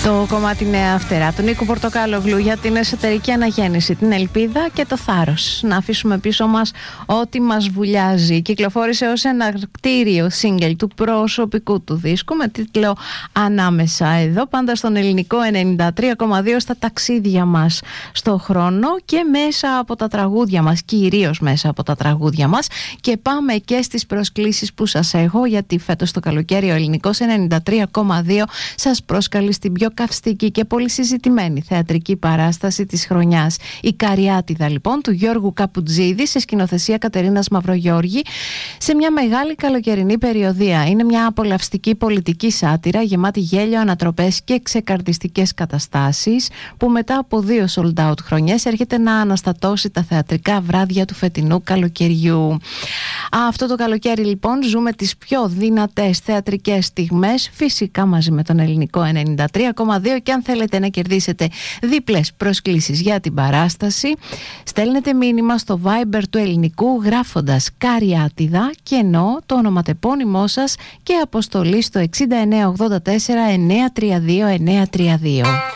Το κομμάτι Νέα Φτερά του Νίκου Πορτοκάλογλου για την εσωτερική αναγέννηση, την ελπίδα και το θάρρος. Να αφήσουμε πίσω μας ό,τι μας βουλιάζει. Κυκλοφόρησε ως εναρκτήριο σίγγελ του προσωπικού του δίσκου με τίτλο Ανάμεσα εδώ, πάντα στον ελληνικό 93,2 στα ταξίδια μας στο χρόνο και μέσα από τα τραγούδια μας, κυρίως μέσα από τα τραγούδια μας. Και πάμε και στις προσκλήσεις που σας έχω, γιατί φέτος το καλοκαίρι ο ελληνικός 93,2 σας προσκαλεί στην πιο καυστική και πολύ συζητημένη θεατρική παράσταση της χρονιάς. Η Καριάτιδα λοιπόν του Γιώργου Καπουτζίδη σε σκηνοθεσία Κατερίνας Μαυρογιώργη σε μια μεγάλη καλοκαιρινή περιοδεία. Είναι μια απολαυστική πολιτική σάτυρα γεμάτη γέλιο, ανατροπές και ξεκαρδιστικές καταστάσεις που μετά από 2 sold out χρονιές έρχεται να αναστατώσει τα θεατρικά βράδια του φετινού καλοκαιριού. Αυτό το καλοκαίρι λοιπόν ζούμε τις πιο δυνατές θεατρικές στιγμές, φυσικά μαζί με τον ελληνικό 93,2, και αν θέλετε να κερδίσετε δίπλες προσκλήσεις για την παράσταση, στέλνετε μήνυμα στο Viber του ελληνικού γράφοντας Καριάτιδα και ενώ το ονοματεπώνυμό σας και αποστολή στο 6984 932 932.